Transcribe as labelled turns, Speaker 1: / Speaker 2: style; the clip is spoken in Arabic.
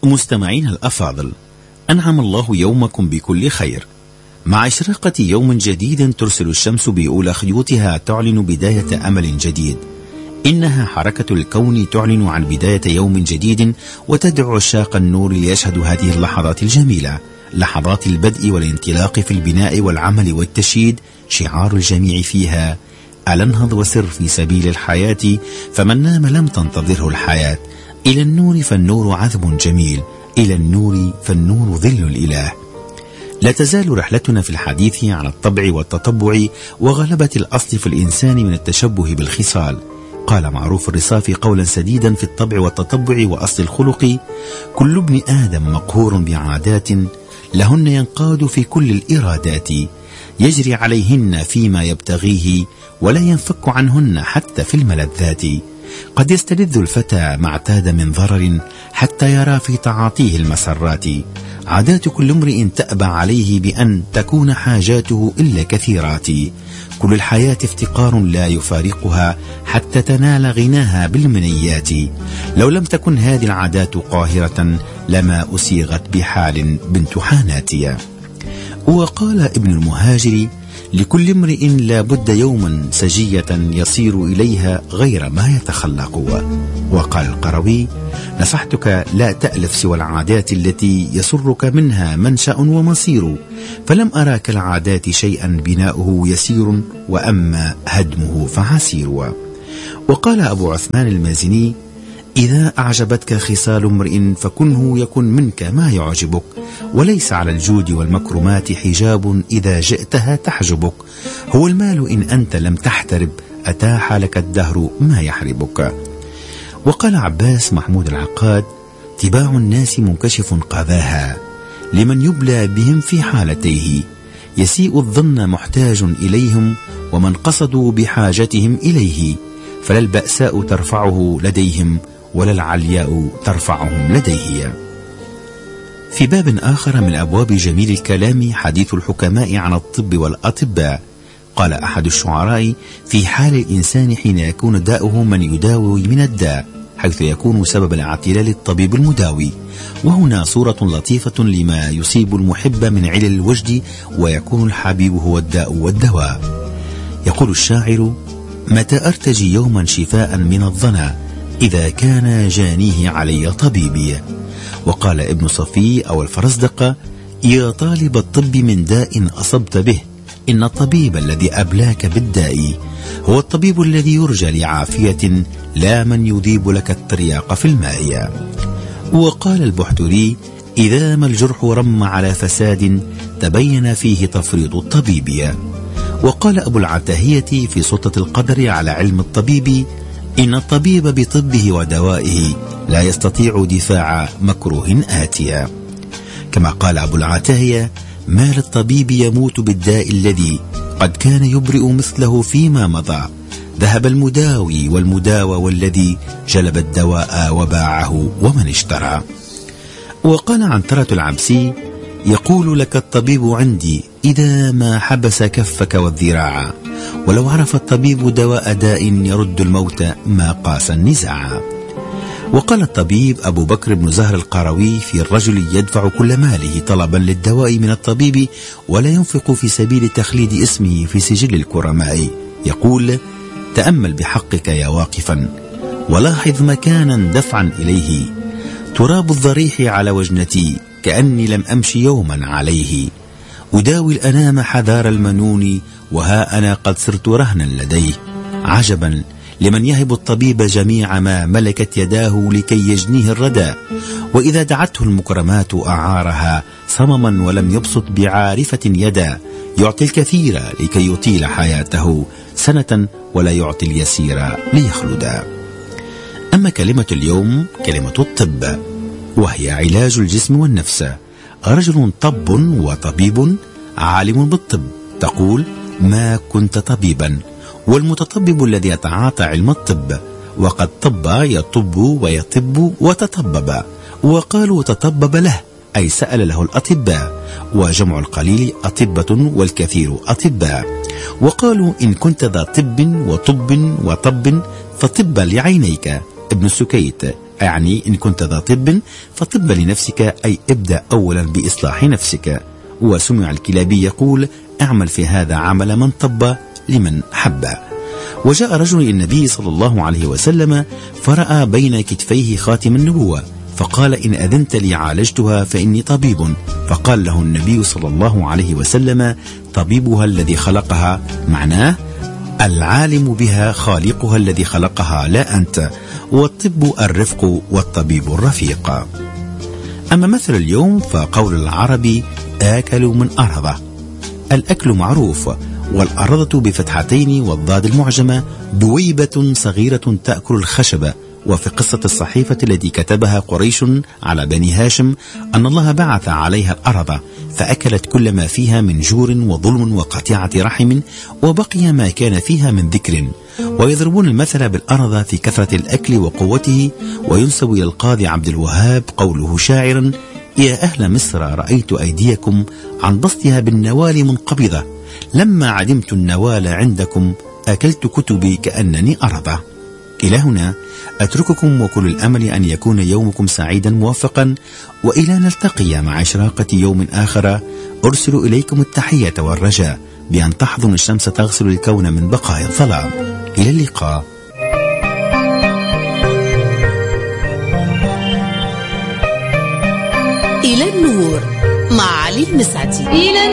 Speaker 1: مستمعين الأفاضل، أنعم الله يومكم بكل خير. مع إشراقة يوم جديد ترسل الشمس بأولى خيوطها تعلن بداية أمل جديد. إنها حركة الكون تعلن عن بداية يوم جديد، وتدعو عشاق النور ليشهدوا هذه اللحظات الجميلة، لحظات البدء والانطلاق في البناء والعمل والتشييد. شعار الجميع فيها: ألا انهض وسر في سبيل الحياة، فمن نام لم تنتظره الحياة. إلى النور فالنور عذب جميل، إلى النور فالنور ظل الإله. لا تزال رحلتنا في الحديث عن الطبع والتطبع وغلبة الأصل في الإنسان من التشبه بالخصال. قال معروف الرصافي قولا سديدا في الطبع والتطبع وأصل الخلق: كل ابن آدم مقهور بعادات، لهن ينقاد في كل الإرادات، يجري عليهن فيما يبتغيه، ولا ينفك عنهن حتى في الملذات. قد يستلذ الفتى ما اعتاد من ضرر، حتى يرى في تعاطيه المسرات. عادات كل امرئ تأبى عليه بأن تكون حاجاته إلا كثيرات. كل الحياة افتقار لا يفارقها، حتى تنال غناها بالمنيات. لو لم تكن هذه العادات قاهرة، لما أسيغت بحال بنت حاناتيا. وقال ابن المهاجر: لكل امرئ لا بد يوما سجية يصير إليها غير ما يتخلق. وقال القروي: نصحتك لا تألف سوى العادات التي يسرك منها منشأ ومصير، فلم أرى كالعادات شيئا بناؤه يسير، وأما هدمه فعسير. وقال أبو عثمان المازني: إذا أعجبتك خصال امرئ فكنه يكن منك ما يعجبك، وليس على الجود والمكرمات حجاب إذا جئتها تحجبك. هو المال إن أنت لم تحترب، أتاح لك الدهر ما يحربك. وقال عباس محمود العقاد: تباع الناس منكشف قذاها، لمن يبلى بهم في حالتيه، يسيء الظن محتاج إليهم، ومن قصدوا بحاجتهم إليه، فلا البأساء ترفعه لديهم، ولا العلياء ترفعهم لديه. في باب آخر من أبواب جميل الكلام حديث الحكماء عن الطب والأطباء. قال أحد الشعراء: في حال الإنسان حين يكون داؤه من يداوي من الداء، حيث يكون سبب الاعتلال الطبيب المداوي. وهنا صورة لطيفة لما يصيب المحب من علل الوجد، ويكون الحبيب هو الداء والدواء. يقول الشاعر: متى أرتجي يوما شفاء من الظنا، إذا كان جانيه علي طبيبي. وقال ابن صفي أو الفرزدق: يا طالب الطب من داء أصبت به، إن الطبيب الذي أبلاك بالداء هو الطبيب الذي يرجى لعافية، لا من يذيب لك الترياق في الماء. وقال البحتري: إذا ما الجرح رم على فساد، تبين فيه تفريط الطبيب. وقال أبو العتاهية في سلطة القدر على علم الطبيب: إن الطبيب بطبه ودوائه لا يستطيع دفاع مكروه آتيا. كما قال أبو العتاهية: ما للطبيب يموت بالداء الذي قد كان يبرئ مثله فيما مضى، ذهب المداوي والمداوى والذي جلب الدواء وباعه ومن اشترى. وقال عنترة العبسي: يقول لك الطبيب عندي إذا ما حبس كفك والذراع، ولو عرف الطبيب دواء داء يرد الموت ما قاس النزاع. وقال الطبيب أبو بكر بن زهر القروي في الرجل يدفع كل ماله طلبا للدواء من الطبيب، ولا ينفق في سبيل تخليد اسمه في سجل الكرماء، يقول: تأمل بحقك يا واقفا، ولاحظ مكانا دفعا إليه، تراب الضريح على وجنتي، كأني لم أمشي يوما عليه، أداوي الأنام حذار المنون، وها أنا قد صرت رهنا لديه. عجبا لمن يهب الطبيب جميع ما ملكت يداه لكي يجنيه الردى، وإذا دعته المكرمات أعارها صمما ولم يبسط بعارفة يدا، يعطي الكثير لكي يطيل حياته سنة، ولا يعطي اليسير ليخلدا. أما كلمة اليوم كلمة الطب، وهي علاج الجسم والنفس. رجل طب وطبيب عالم بالطب، تقول: ما كنت طبيبا، والمتطبب الذي يتعاطى علم الطب، وقد طب يطب ويطب وتطبب، وقالوا تطبب له أي سأل له الأطباء، وجمع القليل أطبة والكثير أطباء. وقالوا إن كنت ذا طب وطب وطب فطب لعينيك. ابن السكيت يعني إن كنت ذا طب فطب لنفسك، أي ابدأ أولا بإصلاح نفسك. وسمع الكلابي يقول: اعمل في هذا عمل من طب لمن حب. وجاء رجل إلى النبي صلى الله عليه وسلم فرأى بين كتفيه خاتم النبوة، فقال: إن أذنت لي عالجتها فإني طبيب. فقال له النبي صلى الله عليه وسلم: طبيبها الذي خلقها، معناه العالم بها خالقها الذي خلقها لا أنت، والطب الرفق والطبيب الرفيق. أما مثل اليوم فقول العربي: آكل من أرضه. الأكل معروف، والأرضة بفتحتين والضاد المعجمة دويبة صغيرة تأكل الخشب. وفي قصة الصحيفة التي كتبها قريش على بني هاشم أن الله بعث عليها الأرض فأكلت كل ما فيها من جور وظلم وقطيعة رحم، وبقي ما كان فيها من ذكر. ويضربون المثل بالأرض في كثرة الأكل وقوته. وينسب إلى القاضي عبد الوهاب قوله شاعرا: يا أهل مصر رأيت أيديكم عن بسطها بالنوال منقبضة، لما عدمت النوال عندكم أكلت كتبي كأنني أرضى. إلى هنا أترككم وكل الأمل أن يكون يومكم سعيدا موفقا، وإلى نلتقي مع إشراقة يوم آخر. أرسل إليكم التحية والرجاء بأن تحضن الشمس تغسل الكون من بقايا الظلام. إلى اللقاء.
Speaker 2: إلى النور مع علي المسعدي.